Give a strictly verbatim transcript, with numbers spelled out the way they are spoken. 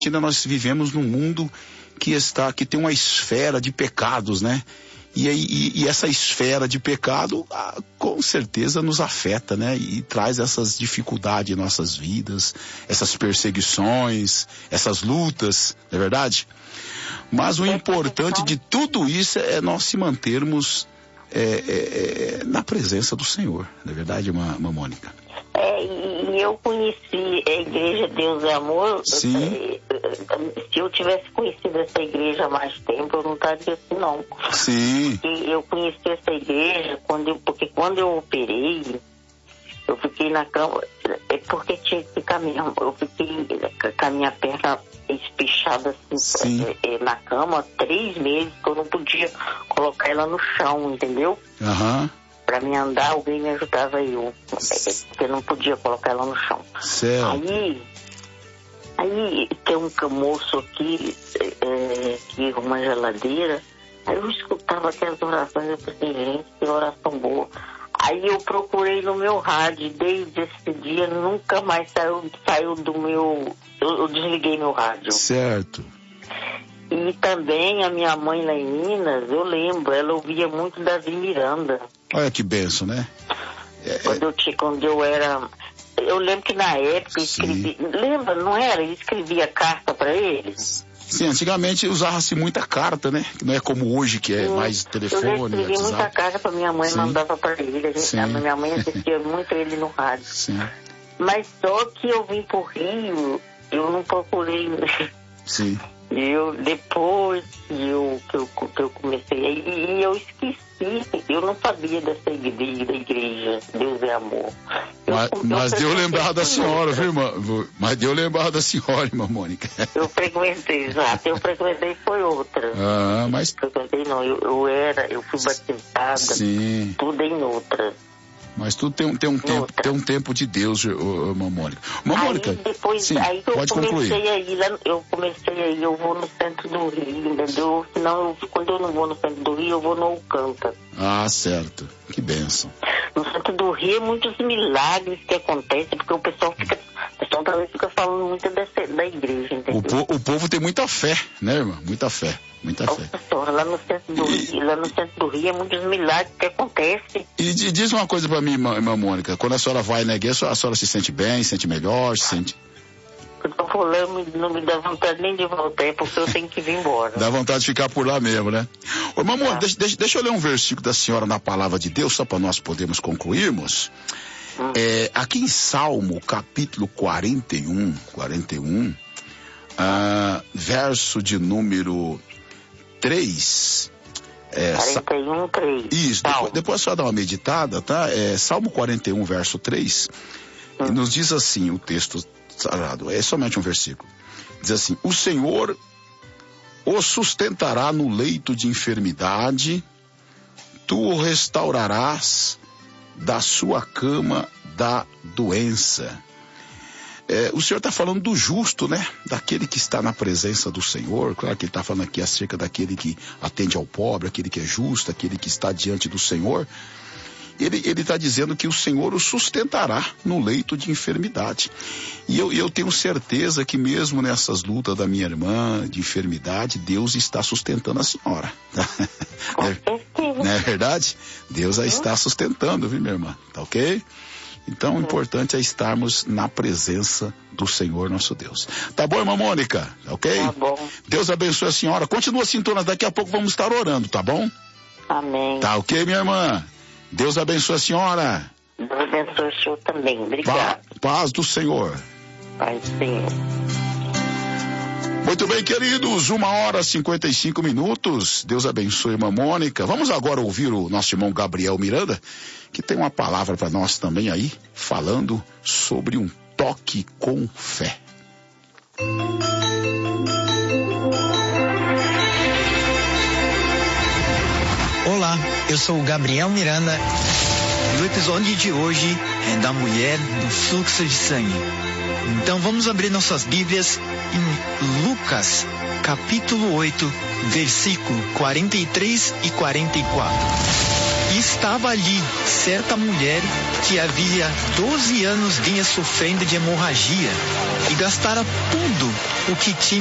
nós vivemos num mundo que está, que tem uma esfera de pecados, né? E, e, e essa esfera de pecado, ah, com certeza nos afeta, né? E traz essas dificuldades em nossas vidas, essas perseguições, essas lutas, não é verdade? Mas o importante de tudo isso é nós se mantermos é, é, é, na presença do Senhor, não é verdade, irmã, irmã Mônica? É, e eu conheci a Igreja Deus é Amor. Sim. Se eu tivesse conhecido essa igreja há mais tempo, eu não estaria assim, não. Sim. E eu conheci essa igreja quando eu, porque quando eu operei, eu fiquei na cama, é porque tinha que caminhar, eu fiquei com a minha perna espichada assim, é, é, na cama, três meses, que eu não podia colocar ela no chão, entendeu? Aham. Uhum. Pra me andar, alguém me ajudava eu, porque eu não podia colocar ela no chão. Certo. Aí, aí tem um moço aqui, é, que uma geladeira, aí eu escutava aquelas orações, eu pensei, gente, que oração boa. Aí eu procurei no meu rádio, desde esse dia nunca mais saiu, saiu do meu, eu, eu desliguei meu rádio. Certo. E também a minha mãe lá em Minas, eu lembro, ela ouvia muito Davi Miranda. Olha que benção, né? É, quando, eu tinha, quando eu era... Eu lembro que na época eu escrevi... Sim. Lembra, não era? Eu escrevia carta para eles. Sim, antigamente usava-se muita carta, né? Não é como hoje, que é Sim. mais telefone, eu escrevi WhatsApp. Muita carta para minha mãe, Sim. mandava para ele. A, gente, a minha mãe assistia muito ele no rádio. Sim. Mas só que eu vim pro Rio, eu não procurei... Sim. Eu, depois que eu, que eu, que eu comecei, e, e eu esqueci, eu não sabia dessa igreja, da igreja, Deus é Amor. Eu, mas eu mas deu lembrar da senhora, viu, irmã? Mas deu lembrar da senhora, irmã Mônica. Eu frequentei, exato, eu frequentei foi outra. Ah, mas... Frequentei não, eu, eu era, eu fui batizada, Sim. Tudo em outra. Mas tudo tem, tem, um, tempo, tem um tempo de Deus, irmã Mônica. Irmã Mônica, depois, sim, aí eu pode comecei concluir. Aí, lá, eu comecei aí, eu vou no centro do Rio, entendeu? Senão, eu, quando eu não vou no centro do Rio, eu vou no Alcântara. Ah, certo. Que bênção. No centro do Rio, muitos milagres que acontecem, porque o pessoal fica, o pessoal talvez fica falando muito dessa, da igreja, entendeu? O, po, o povo tem muita fé, né, irmã? Muita fé, muita o fé. Pessoal, lá no centro do e... Rio, lá no centro do Rio, é muitos milagres que acontecem. E diz uma coisa pra mim, irmã, irmã Mônica, quando a senhora vai na igreja, a senhora se sente bem, se sente melhor, se sente... Quando eu vou lá, não me dá vontade nem de voltar, é porque eu tenho que vir embora. Dá vontade de ficar por lá mesmo, né? Ô, irmã Mônica, deixa, deixa, deixa eu ler um versículo da senhora na palavra de Deus, só para nós podermos concluirmos. Hum. É, aqui em Salmo, capítulo quarenta e um, quarenta e um, ah, verso de número três. É, quarenta e um, três. Isso, depois, depois a senhora dá uma meditada, tá? É, Salmo quarenta e um, verso três, hum. e nos diz assim o texto sagrado, é somente um versículo. Diz assim: o Senhor o sustentará no leito de enfermidade, tu o restaurarás da sua cama da doença. É, o Senhor está falando do justo, né? Daquele que está na presença do Senhor. Claro que ele está falando aqui acerca daquele que atende ao pobre, aquele que é justo, aquele que está diante do Senhor. Ele está dizendo que o Senhor o sustentará no leito de enfermidade. E eu, eu tenho certeza que mesmo nessas lutas da minha irmã de enfermidade, Deus está sustentando a senhora. Com certeza. Não é verdade? Deus a está sustentando, viu, minha irmã? Tá ok? Então, o importante é estarmos na presença do Senhor nosso Deus. Tá bom, irmã Mônica? Ok? Tá bom. Deus abençoe a senhora. Continua sintonizando, daqui a pouco vamos estar orando, tá bom? Amém. Tá ok, minha irmã? Deus abençoe a senhora. Deus abençoe o senhor também. Obrigado. Pa- paz do Senhor. Paz do Senhor. Muito bem, queridos, uma hora e cinquenta e cinco minutos. Deus abençoe a irmã Mônica. Vamos agora ouvir o nosso irmão Gabriel Miranda, que tem uma palavra para nós também aí, falando sobre um toque com fé. Olá, eu sou o Gabriel Miranda e o episódio de hoje é da mulher do fluxo de sangue. Então vamos abrir nossas Bíblias em Lucas, capítulo oito, versículo quarenta e três e quarenta e quatro. E estava ali certa mulher que havia doze anos vinha sofrendo de hemorragia e gastara tudo o que tinha